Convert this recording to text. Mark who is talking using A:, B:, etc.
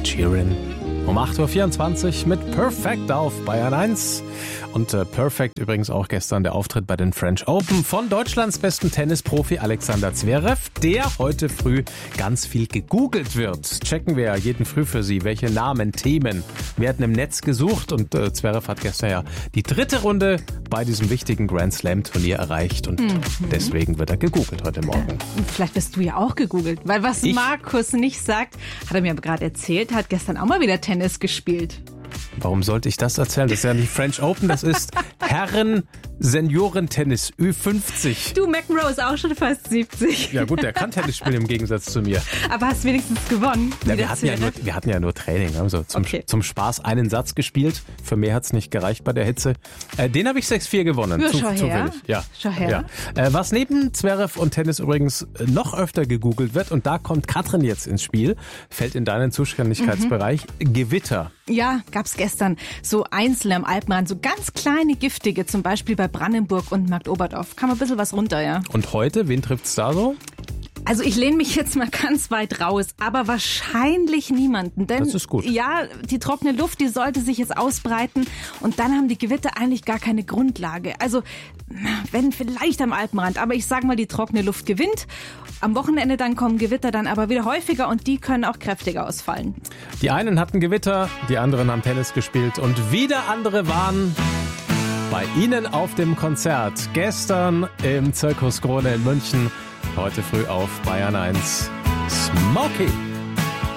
A: Ed Sheeran. Um 8.24 Uhr mit Perfect auf Bayern 1. Und Perfect übrigens auch gestern der Auftritt bei den French Open von Deutschlands besten Tennisprofi Alexander Zverev, der heute früh ganz viel gegoogelt wird. Checken wir jeden Früh für Sie, welche Namen, Themen werden im Netz gesucht. Und Zverev hat gestern ja die 3. Runde bei diesem wichtigen Grand Slam Turnier erreicht. Und deswegen wird er gegoogelt heute Morgen.
B: Vielleicht bist du ja auch gegoogelt. Weil was Markus nicht sagt, hat er mir gerade erzählt, hat gestern auch mal wieder Tennis gespielt.
A: Warum sollte ich das erzählen? Das ist ja nicht French Open, das ist Herren-Seniorentennis Ü50.
B: Du, McEnroe ist auch schon fast 70.
A: Ja gut, der kann Tennis spielen im Gegensatz zu mir.
B: Aber hast wenigstens gewonnen.
A: Ja, wir hatten ja nur Training, also zum Spaß einen Satz gespielt. Für mehr hat's nicht gereicht bei der Hitze. Den habe ich 6-4 gewonnen.
B: Ja,
A: zufällig. Ja.
B: Schau her.
A: Ja. Was neben Zverev und Tennis übrigens noch öfter gegoogelt wird, und da kommt Katrin jetzt ins Spiel, fällt in deinen Zuständigkeitsbereich, Gewitter.
B: Ja, gab's gestern so einzelne am Alpenrand, so ganz kleine giftige, zum Beispiel bei Brandenburg und Marktoberdorf. Kam ein bisschen was runter, ja.
A: Und heute, wen trifft's da so?
B: Also ich lehne mich jetzt mal ganz weit raus, aber wahrscheinlich niemanden. Denn
A: das ist gut.
B: Ja, die trockene Luft, die sollte sich jetzt ausbreiten und dann haben die Gewitter eigentlich gar keine Grundlage. Also wenn vielleicht am Alpenrand, aber ich sage mal, die trockene Luft gewinnt. Am Wochenende dann kommen Gewitter dann aber wieder häufiger und die können auch kräftiger ausfallen.
A: Die einen hatten Gewitter, die anderen haben Tennis gespielt und wieder andere waren bei Ihnen auf dem Konzert. Gestern im Zirkus Krone in München, heute früh auf Bayern 1. Smokey.